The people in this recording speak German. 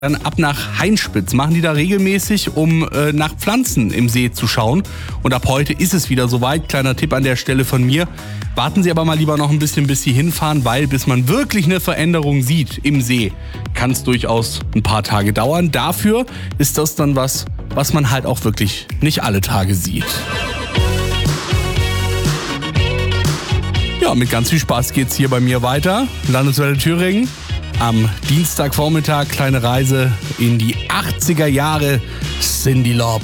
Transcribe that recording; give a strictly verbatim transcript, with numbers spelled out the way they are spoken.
Dann ab nach Heinspitz machen die da regelmäßig, um äh, nach Pflanzen im See zu schauen. Und ab heute ist es wieder soweit. Kleiner Tipp an der Stelle von mir. Warten Sie aber mal lieber noch ein bisschen, bis Sie hinfahren, weil bis man wirklich eine Veränderung sieht im See, kann es durchaus ein paar Tage dauern. Dafür ist das dann was, was man halt auch wirklich nicht alle Tage sieht. Ja, mit ganz viel Spaß geht's hier bei mir weiter. Landeswelle Thüringen. Am Dienstagvormittag kleine Reise in die achtziger Jahre. Cyndi Lauper.